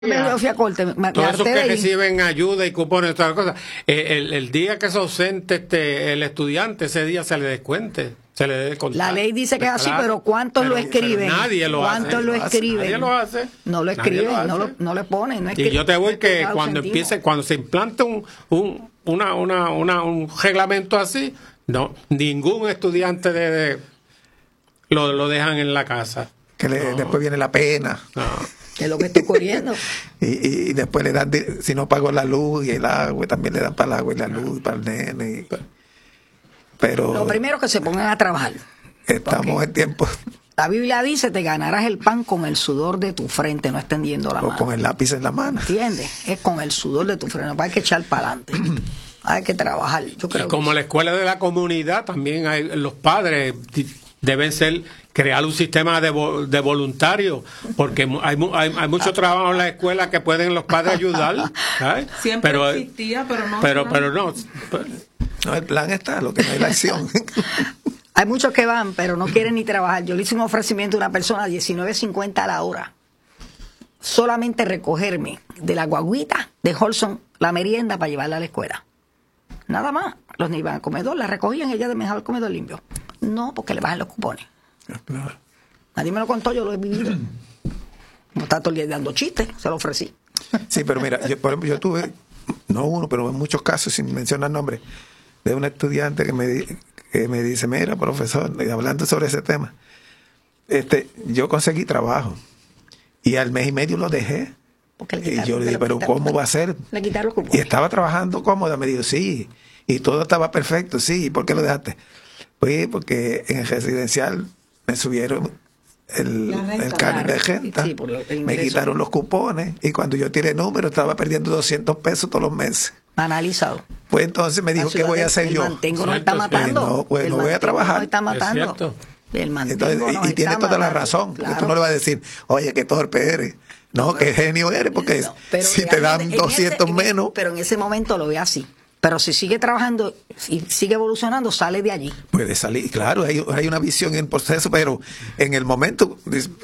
Yo fui a corte, todos esos que reciben ayuda y cupones y todas las cosas, el día que se ausente el estudiante, ese día se le descuente, se le dé contar. La ley dice que es así, pero ¿cuántos lo escriben? Pero nadie lo hace. ¿Cuántos lo escriben? Nadie lo hace. No lo escriben, no le ponen. No y yo te voy que cuando se implante un reglamento así, no, ningún estudiante lo dejan en la casa. Después viene la pena. No. Es lo que estoy corriendo. y después le dan, si no pagó la luz y el agua, también le dan para el agua y la luz y para el nene. Pero lo primero que se pongan a trabajar. Estamos en tiempo. La Biblia dice: te ganarás el pan con el sudor de tu frente, no extendiendo la mano. O con el lápiz en la mano. ¿Entiendes? Es con el sudor de tu frente. Hay que echar para adelante. Hay que trabajar. Yo creo como la escuela de la comunidad, también los padres deben crear un sistema de voluntarios, porque hay mucho trabajo en la escuela que pueden los padres ayudar, ¿sabes? Siempre existía, pero no. Pero no. No, el plan está, lo que no hay la acción. Hay muchos que van, pero no quieren ni trabajar. Yo le hice un ofrecimiento a una persona, $19.50 a la hora, solamente recogerme de la guaguita de Holson la merienda para llevarla a la escuela. Nada más. Los niños iban al comedor, la recogían, ella me dejaba el comedor limpio. No, porque le bajan los cupones. Claro. Nadie me lo contó, yo lo he vivido. Como está todo el día dando chistes, se lo ofrecí. Sí, pero mira, por ejemplo, yo tuve, no uno, pero en muchos casos, sin mencionar nombres, de un estudiante que me dice: mira, profesor, hablando sobre ese tema, yo conseguí trabajo y al mes y medio lo dejé. Y yo le dije: pero ¿cómo va a ser? Le quitaron los cupones. Y estaba trabajando cómoda. Me dijo: sí, y todo estaba perfecto. Sí, ¿y por qué lo dejaste? Pues porque en el residencial me subieron el canon de renta, sí, me quitaron los cupones, y cuando yo tiré número estaba perdiendo $200 todos los meses. Analizado. Pues entonces me dijo: ¿qué voy a hacer yo? El mantengo nos está matando. No, pues no voy a trabajar. Nos está matando. Entonces, y tiene toda la razón. Claro. Tú no le vas a decir: oye, qué torpe eres. No, qué genio eres, porque si te dan 200 menos. Pero en ese momento lo ve así. Pero si sigue trabajando y sigue evolucionando, sale de allí. Puede salir, claro, hay una visión en proceso, pero en el momento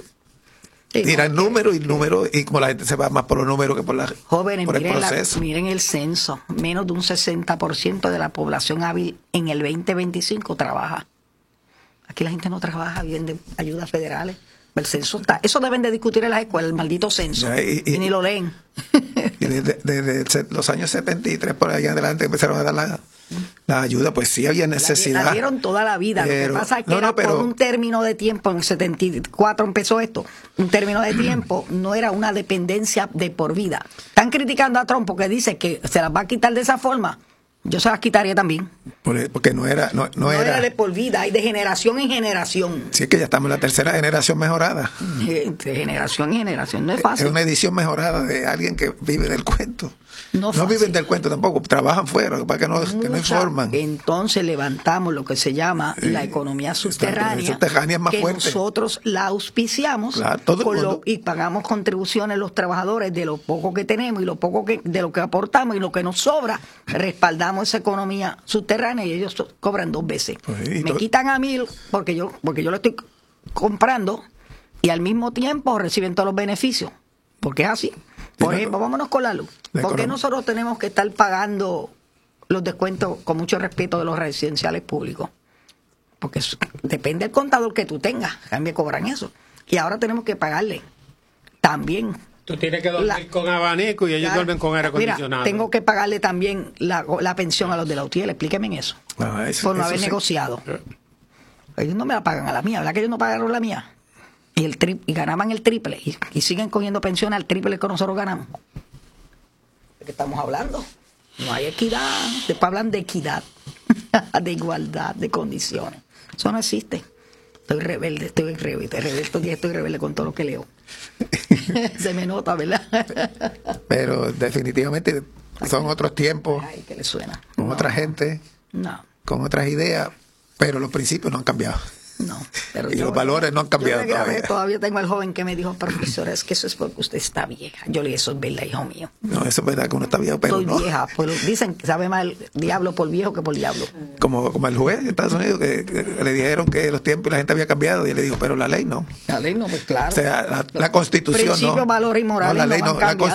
tira el número, y como la gente se va más por los números que por Jóvenes, el proceso. Miren el censo, menos de un 60% de la población hábil en el 2025 trabaja. Aquí la gente no trabaja, viven de ayudas federales. El censo está. Eso deben de discutir en las escuelas, el maldito censo. Y ni lo leen. Y desde los años 73 por allá adelante empezaron a dar la ayuda, pues sí había necesidad. La dieron toda la vida. Lo que pasa es que por un término de tiempo, en el 74 empezó esto, un término de tiempo, no era una dependencia de por vida. Están criticando a Trump porque dice que se las va a quitar de esa forma. Yo se las quitaría también. Porque no era de por vida, hay de generación en generación. Sí, es que ya estamos en la tercera generación mejorada. De generación en generación, no es fácil. Es una edición mejorada de alguien que vive del cuento. No viven del cuento tampoco, trabajan fuera, para que no informan. Entonces levantamos lo que se llama la economía subterránea, es más que fuerte. Nosotros la auspiciamos, claro, y pagamos contribuciones los trabajadores de lo poco que tenemos y de lo que aportamos, y lo que nos sobra, respaldamos esa economía subterránea, y ellos cobran 2 veces. Me quitan a mí porque yo lo estoy comprando, y al mismo tiempo reciben todos los beneficios, porque es así. Por ejemplo, vámonos con la luz. ¿Por qué nosotros tenemos que estar pagando los descuentos, con mucho respeto, de los residenciales públicos? Porque depende del contador que tú tengas, también cobran eso. Y ahora tenemos que pagarle también. Tú tienes que dormir con abanico y ellos duermen con aire acondicionado. Mira, tengo que pagarle también la pensión a los de la UTIEL. Explíqueme en eso. Por no haber negociado. Ellos no me la pagan a la mía, ¿verdad que ellos no pagaron la mía? Y ganaban el triple, y siguen cogiendo pensiones al triple que nosotros ganamos. ¿De qué estamos hablando? No hay equidad. Después hablan de equidad, de igualdad, de condiciones. Eso no existe. Estoy rebelde estoy rebelde con todo lo que leo. Se me nota, ¿verdad? Pero definitivamente son otros tiempos. Ay, ¿qué le suena? Con otra gente, con otras ideas, pero los principios no han cambiado. No, pero y los valores no han cambiado todavía tengo al joven que me dijo, profesora, es que eso es porque usted está vieja. Yo le dije, eso es verdad, hijo mío. No, eso es verdad que uno está viejo, pero estoy vieja, pues dicen que sabe más el diablo por viejo que por diablo. Como el juez de Estados Unidos que le dijeron que los tiempos y la gente había cambiado y él le dijo, pero la ley no. La ley no, pues claro. O sea, la Constitución Principio, no. valores y morales no, la ley no van no, cambiando.